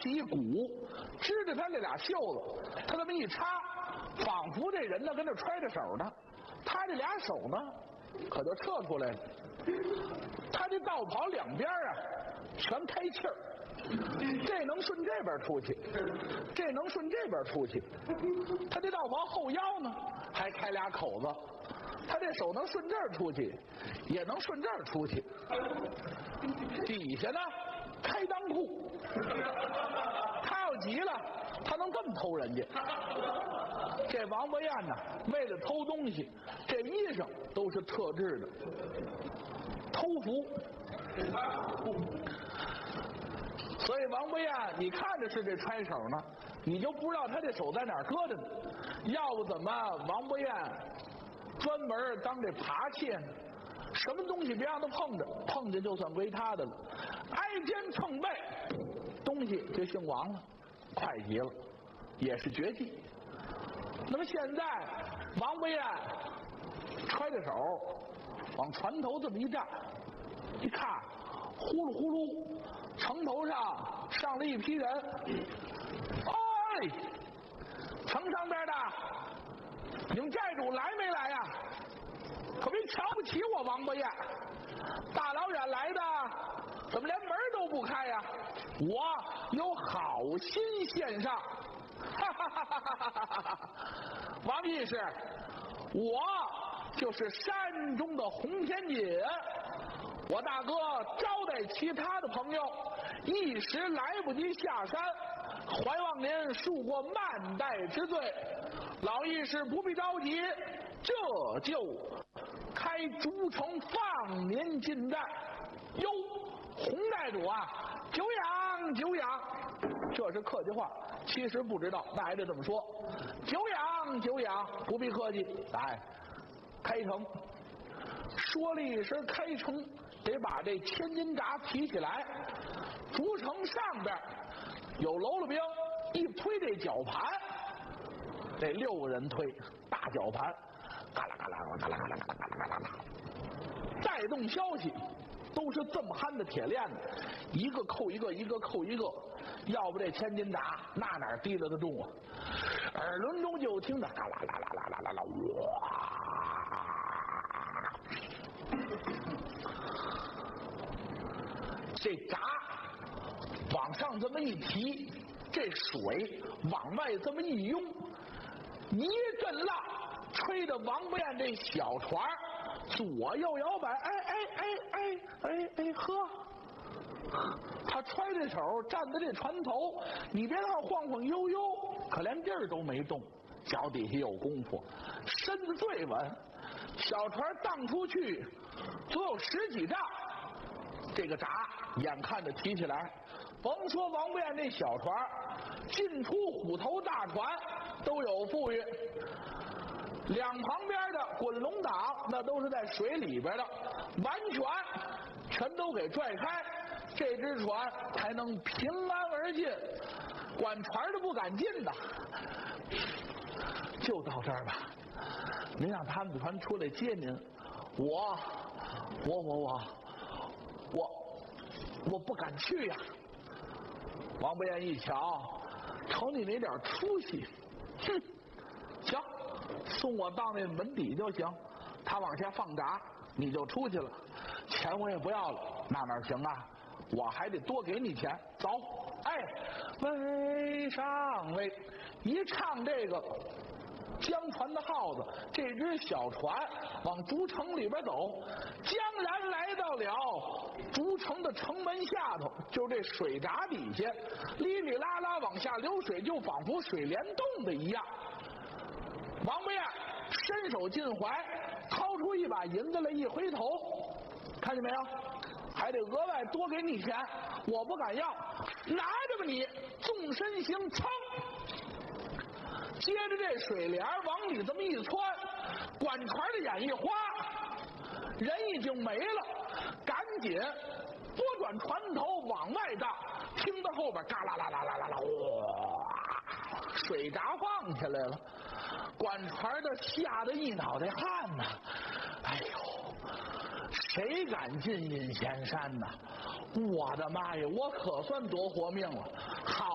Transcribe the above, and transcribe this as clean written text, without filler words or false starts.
起一鼓，支着他这俩袖子，他这么一插，仿佛这人呢跟这揣着手呢，他这俩手呢可就撤出来了。他这道袍两边啊全开气儿，这能顺这边出去，这能顺这边出去。他这道袍后腰呢还开俩口子，他这手能顺这儿出去，也能顺这儿出去。底下呢开裆裤，他要急了，他能这么偷人家。这王伯彦呢，为了偷东西，这衣裳都是特制的，偷服。所以王伯彦，你看着是这揣手呢，你就不知道他这手在哪儿搁着呢。要不怎么王伯彦专门当这扒窃呢？什么东西别让他碰着，碰见就算归他的了。挨肩蹭背，东西就姓王了，快极了，也是绝技。那么现在王伯彦揣着手往船头这么一站，一看，呼噜呼噜，城头上上了一批人。哎，城上边的，你们寨主来没来呀？可别瞧不起我王伯彦，大老远来的，怎么连门都不开呀？我有好心献上。哈哈哈哈哈哈！王义士，我就是山中的洪天锦，我大哥招待其他的朋友，一时来不及下山，还望您恕过慢待之罪。老义士不必着急，这就开竹城放您进寨。哟，洪寨主啊，久仰久仰。这是客气话，其实不知道，那还得这么说。久仰久仰，不必客气。来，开城。说了一声开城，得把这千斤闸提起来。竹城上边有喽啰兵，一推这绞盘，这6个人推大绞盘，嘎啦嘎啦嘎啦嘎啦嘎啦嘎啦嘎啦，带动消息。都是这么憨的铁链子，一个扣一个，一个扣一个，要不这千斤闸那哪提得住啊？耳轮中就听着嘎啦啦啦啦啦啦啦，这闸往上这么一提，这水往外这么一涌，一阵浪吹着王伯彦这小船左右摇摆，呵，他揣着手站在这船头，你别看晃晃悠悠，可连地儿都没动，脚底下有功夫，身子最稳。小船荡出去足有10几丈，这个闸眼看着提起来，甭说王伯彦那小船，进出虎头大船都有富裕。两旁边的滚龙档那都是在水里边的，完全都给拽开，这只船才能平安而进。管船的不敢进呐。就到这儿吧，您让他们的船出来接您。我不敢去呀。王伯彦一瞧，瞅你那点出息，哼，行，送我到那门底就行。他往下放闸，你就出去了，钱我也不要了。那哪行啊？我还得多给你钱。走，哎，喂上尉，一唱这个江船的号子，这只小船往竹城里边走，江然来到了竹城的城门下头，就是这水闸底下，哩哩啦啦往下流水，就仿佛水帘洞的一样。王伯彦伸手进怀，掏出一把银子来，一回头，看见没有？还得额外多给你钱，我不敢要，拿着吧你，纵身行，噌！接着这水帘往里这么一窜，管船的眼一花，人已经没了，赶紧拨转船头往外荡，听到后边嘎啦啦啦啦啦啦，哇，水闸放下来了，管船的吓得一脑袋汗呐！哎呦，谁敢进隐仙山呐？我的妈呀，我可算夺活命了！好。